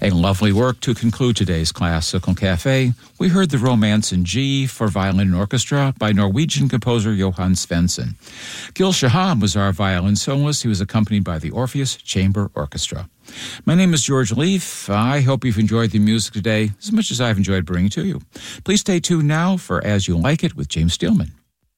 A lovely work to conclude today's Classical Cafe. We heard the Romance in G for Violin and Orchestra by Norwegian composer Johann Svensson. Gil Shaham was our violin soloist. He was accompanied by the Orpheus Chamber Orchestra. My name is George Leaf. I hope you've enjoyed the music today as much as I've enjoyed bringing it to you. Please stay tuned now for As You Like It with James Steelman.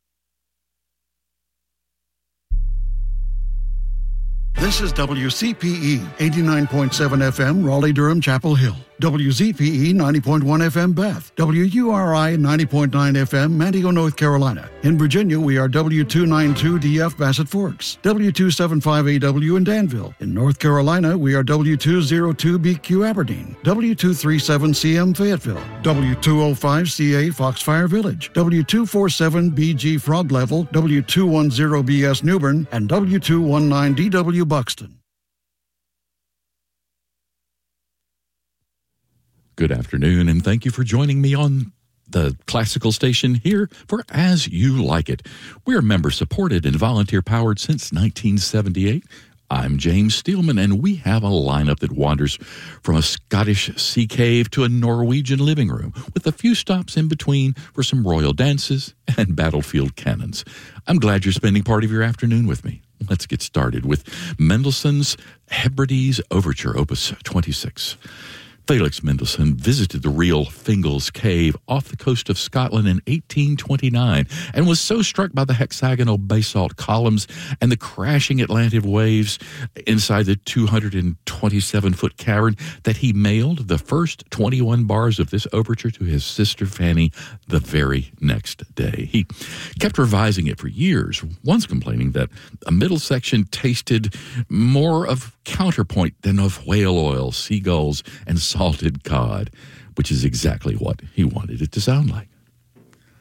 This is WCPE 89.7 FM, Raleigh-Durham, Chapel Hill. WZPE 90.1 FM, Beth. WURI 90.9 FM, Manteo, North Carolina. In Virginia, we are W292DF, Bassett Forks. W275AW in Danville. In North Carolina, we are W202BQ, Aberdeen. W237CM, Fayetteville. W205CA, Foxfire Village. W247BG, Frog Level. W210BS, Newbern. And W219DW, Buxton. Good afternoon, and thank you for joining me on the classical station here for As You Like It. We're member-supported and volunteer-powered since 1978. I'm James Steelman, and we have a lineup that wanders from a Scottish sea cave to a Norwegian living room, with a few stops in between for some royal dances and battlefield cannons. I'm glad you're spending part of your afternoon with me. Let's get started with Mendelssohn's Hebrides Overture, Opus 26. Felix Mendelssohn visited the real Fingal's Cave off the coast of Scotland in 1829 and was so struck by the hexagonal basalt columns and the crashing Atlantic waves inside the 227-foot cavern that he mailed the first 21 bars of this overture to his sister Fanny the very next day. He kept revising it for years, once complaining that a middle section tasted more of counterpoint than of whale oil, seagulls, and salted cod, which is exactly what he wanted it to sound like.